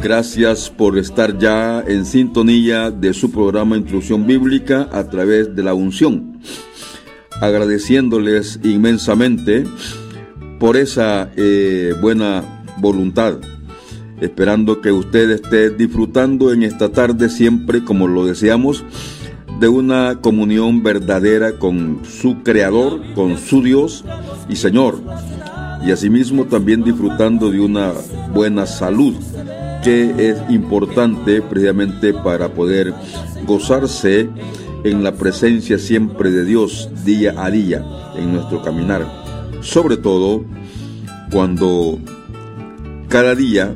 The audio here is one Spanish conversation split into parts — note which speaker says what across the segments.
Speaker 1: Gracias por estar ya en sintonía de su programa Instrucción Bíblica a través de la unción. Agradeciéndoles inmensamente por esa buena voluntad. Esperando que usted esté disfrutando en esta tarde siempre, como lo deseamos, de una comunión verdadera con su Creador, con su Dios y Señor. Y asimismo también disfrutando de una buena salud, que es importante precisamente para poder gozarse en la presencia siempre de Dios día a día en nuestro caminar. Sobre todo cuando cada día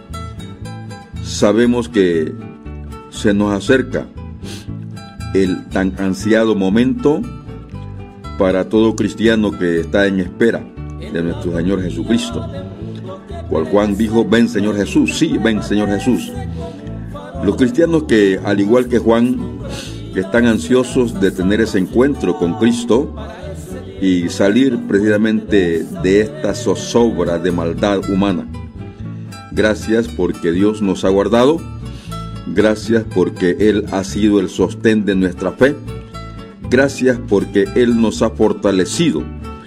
Speaker 1: sabemos que se nos acerca el tan ansiado momento para todo cristiano que está en espera de nuestro Señor Jesucristo. Cual Juan dijo: ven Señor Jesús, sí, ven Señor Jesús. Los cristianos que, al igual que Juan, están ansiosos de tener ese encuentro con Cristo y salir precisamente de esta zozobra de maldad humana. Gracias porque Dios nos ha guardado, gracias porque Él ha sido el sostén de nuestra fe, gracias porque Él nos ha fortalecido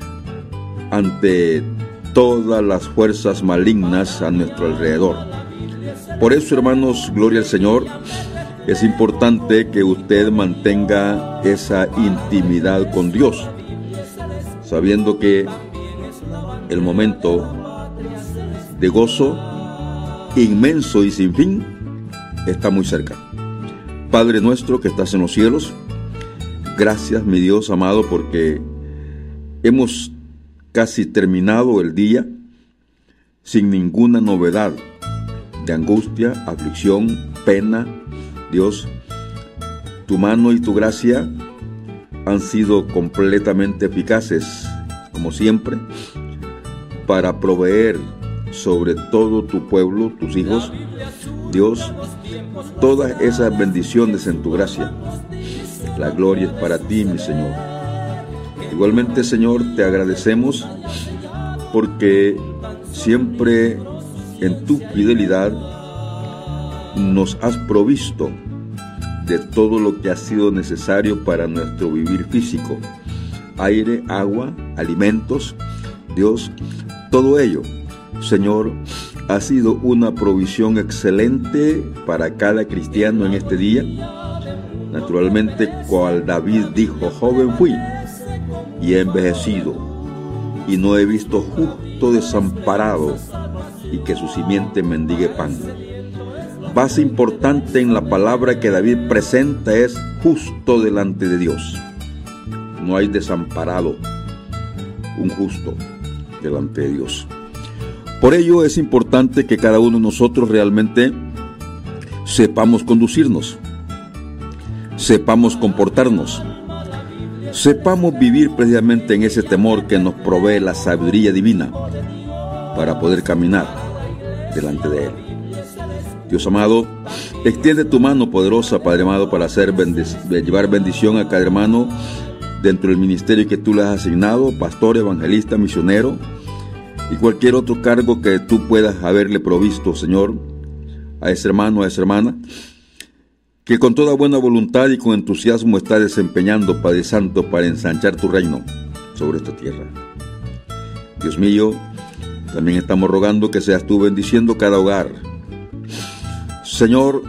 Speaker 1: ante todas las fuerzas malignas a nuestro alrededor. Por eso, hermanos, gloria al Señor, es importante que usted mantenga esa intimidad con Dios, sabiendo que el momento de gozo inmenso y sin fin está muy cerca. Padre nuestro que estás en los cielos, gracias, mi Dios amado, porque hemos casi terminado el día sin ninguna novedad de angustia, aflicción, pena. Dios, tu mano y tu gracia han sido completamente eficaces, como siempre, para proveer sobre todo tu pueblo, tus hijos, Dios, todas esas bendiciones en tu gracia. La gloria es para ti, mi Señor. Igualmente, Señor, te agradecemos porque siempre en tu fidelidad nos has provisto de todo lo que ha sido necesario para nuestro vivir físico: aire, agua, alimentos. Dios, todo ello, Señor, ha sido una provisión excelente para cada cristiano en este día. Naturalmente, cual David dijo: joven fui y he envejecido, y no he visto justo desamparado, y que su simiente mendigue pan. Base importante en la palabra que David presenta es justo delante de Dios. No hay desamparado, un justo delante de Dios. Por ello es importante que cada uno de nosotros realmente sepamos conducirnos, sepamos comportarnos, sepamos vivir precisamente en ese temor que nos provee la sabiduría divina para poder caminar delante de Él. Dios amado, extiende tu mano poderosa, Padre amado, para llevar bendición a cada hermano dentro del ministerio que tú le has asignado: pastor, evangelista, misionero y cualquier otro cargo que tú puedas haberle provisto, Señor, a ese hermano, a esa hermana, que con toda buena voluntad y con entusiasmo está desempeñando, Padre Santo, para ensanchar tu reino sobre esta tierra. Dios mío, también estamos rogando que seas tú bendiciendo cada hogar. Señor,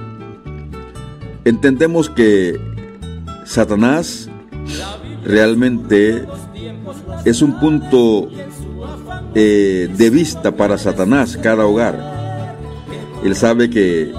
Speaker 1: entendemos que Satanás realmente es un punto de vista para Satanás cada hogar. Él sabe que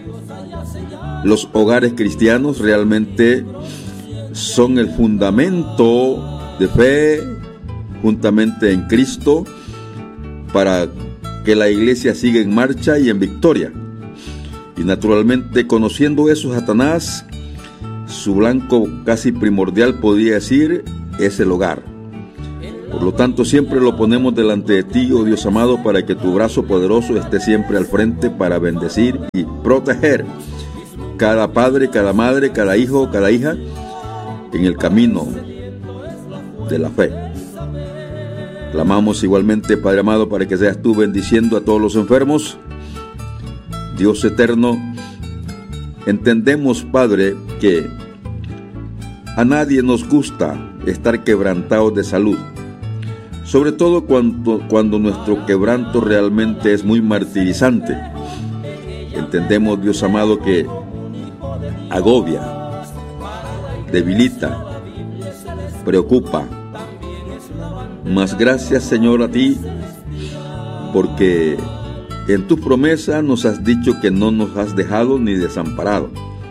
Speaker 1: los hogares cristianos realmente son el fundamento de fe juntamente en Cristo para que la iglesia siga en marcha y en victoria. Y naturalmente, conociendo eso, Satanás, su blanco casi primordial, podría decir, es el hogar. Por lo tanto, siempre lo ponemos delante de ti, oh Dios amado, para que tu brazo poderoso esté siempre al frente para bendecir y proteger cada padre, cada madre, cada hijo, cada hija en el camino de la fe. Clamamos igualmente, Padre amado, para que seas tú bendiciendo a todos los enfermos. Dios eterno, entendemos, Padre, que a nadie nos gusta estar quebrantados de salud, sobre todo cuando nuestro quebranto realmente es muy martirizante. Entendemos, Dios amado, que agobia, debilita, preocupa. Mas gracias, Señor, a ti, porque en tu promesa nos has dicho que no nos has dejado ni desamparado.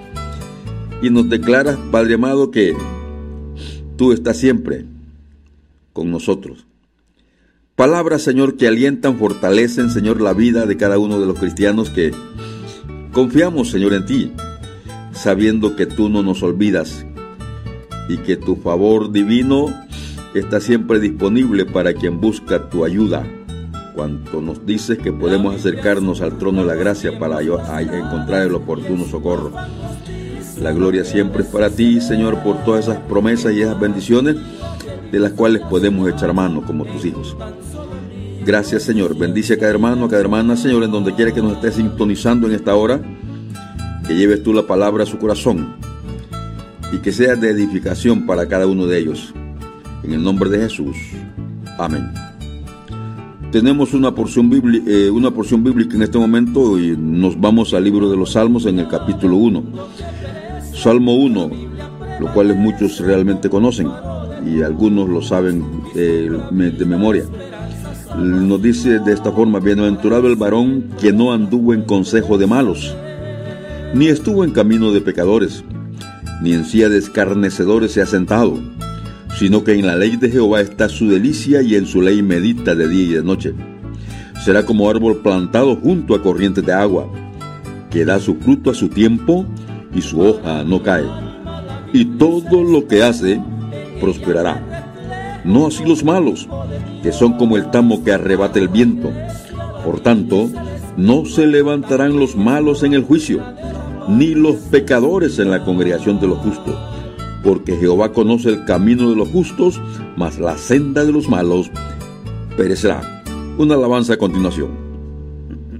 Speaker 1: Y nos declaras, Padre amado, que tú estás siempre con nosotros. Palabras, Señor, que alientan, fortalecen, Señor, la vida de cada uno de los cristianos que confiamos, Señor, en ti, sabiendo que tú no nos olvidas y que tu favor divino está siempre disponible para quien busca tu ayuda. Cuanto nos dices que podemos acercarnos al trono de la gracia para encontrar el oportuno socorro. La gloria siempre es para ti, Señor, por todas esas promesas y esas bendiciones de las cuales podemos echar mano como tus hijos. Gracias, Señor. Bendice a cada hermano, a cada hermana, Señor, en donde quiera que nos esté sintonizando en esta hora. Que lleves tú la palabra a su corazón y que sea de edificación para cada uno de ellos. En el nombre de Jesús. Amén. Tenemos una porción bíblica en este momento y nos vamos al libro de los Salmos en el capítulo 1. Salmo 1, lo cual muchos realmente conocen y algunos lo saben de memoria. Nos dice de esta forma: bienaventurado el varón que no anduvo en consejo de malos, ni estuvo en camino de pecadores, ni en silla de escarnecedores se ha sentado, sino que en la ley de Jehová está su delicia, y en su ley medita de día y de noche. Será como árbol plantado junto a corrientes de agua, que da su fruto a su tiempo, y su hoja no cae, y todo lo que hace prosperará. No así los malos, que son como el tamo que arrebata el viento. Por tanto, no se levantarán los malos en el juicio, ni los pecadores en la congregación de los justos. Porque Jehová conoce el camino de los justos, mas la senda de los malos perecerá. Una alabanza a continuación.